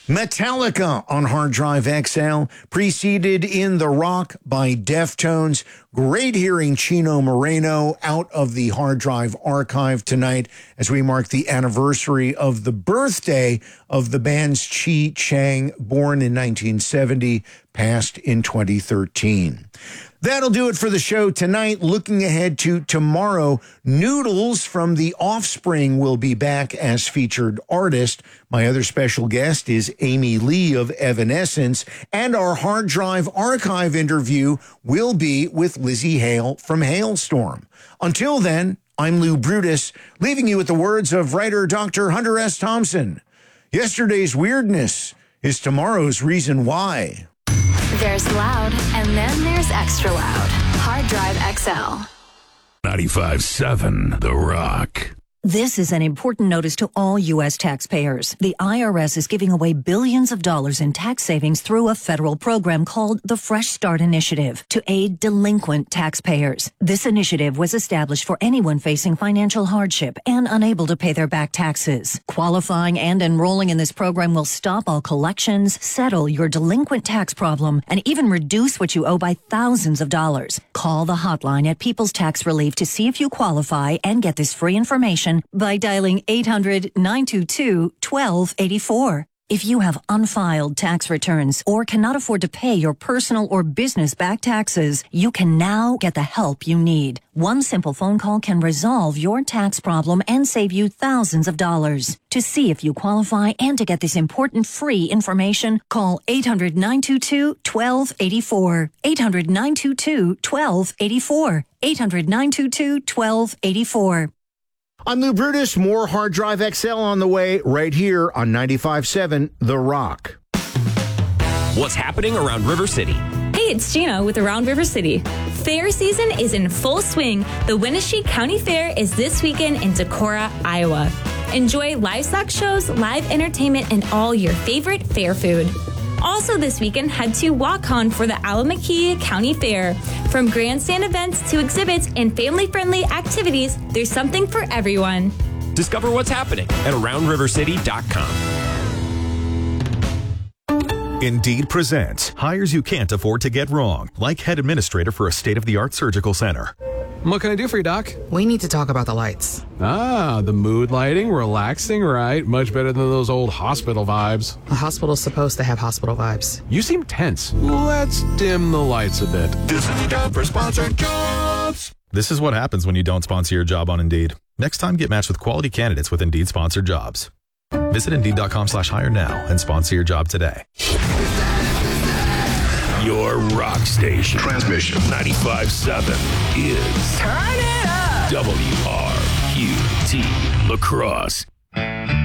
Metallica on Hard Drive XL, preceded in The Rock by Deftones. Great hearing Chino Moreno out of the Hard Drive archive tonight as we mark the anniversary of the birthday of the band's Chi Chang, born in 1970, passed in 2013. That'll do it for the show tonight. Looking ahead to tomorrow, Noodles from The Offspring will be back as featured artist. My other special guest is Amy Lee of Evanescence, and our Hard Drive archive interview will be with Lizzie Hale from Hailstorm. Until then, I'm Lou Brutus, leaving you with the words of writer Dr. Hunter S. Thompson. Yesterday's weirdness is tomorrow's reason why. There's loud, and then there's extra loud. Hard Drive XL. 95.7 The Rock. This is an important notice to all U.S. taxpayers. The IRS is giving away billions of dollars in tax savings through a federal program called the Fresh Start Initiative to aid delinquent taxpayers. This initiative was established for anyone facing financial hardship and unable to pay their back taxes. Qualifying and enrolling in this program will stop all collections, settle your delinquent tax problem, and even reduce what you owe by thousands of dollars. Call the hotline at People's Tax Relief to see if you qualify and get this free information by dialing 800-922-1284. If you have unfiled tax returns or cannot afford to pay your personal or business back taxes, you can now get the help you need. One simple phone call can resolve your tax problem and save you thousands of dollars. To see if you qualify and to get this important free information, call 800-922-1284. 800-922-1284. 800-922-1284. I'm Lou Brutus. More Hard Drive XL on the way right here on 95.7 The Rock. What's happening around River City? Hey, it's Gina with Around River City. Fair season is in full swing. The Winnebago County Fair is this weekend in Decorah, Iowa. Enjoy livestock shows, live entertainment, and all your favorite fair food. Also this weekend, head to WalkCon for the Allamakee County Fair. From grandstand events to exhibits and family-friendly activities, there's something for everyone. Discover what's happening at AroundRiverCity.com. Indeed presents hires you can't afford to get wrong, like head administrator for a state-of-the-art surgical center. What can I do for you, Doc? We need to talk about the lights. Ah, the mood lighting, relaxing, right? Much better than those old hospital vibes. A hospital's supposed to have hospital vibes. You seem tense. Let's dim the lights a bit. This is time for sponsored jobs. This is what happens when you don't sponsor your job on Indeed. Next time, get matched with quality candidates with Indeed sponsored jobs. Visit Indeed.com/hire now and sponsor your job today. Your rock station. Transmission 95.7 is. Turn it up! WRQT La Crosse.